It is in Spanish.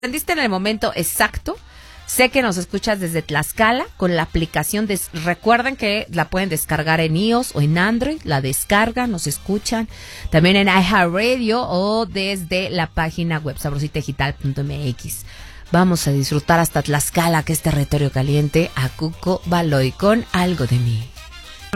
Entendiste en el momento exacto. Sé que nos escuchas desde Tlaxcala con la aplicación. Recuerden que la pueden descargar en iOS o en Android. La descargan, nos escuchan. También en iHeartRadio o desde la página web sabrositadigital.mx. Vamos a disfrutar hasta Tlaxcala, que es territorio caliente, a Cuco Baloy con Algo de Mí.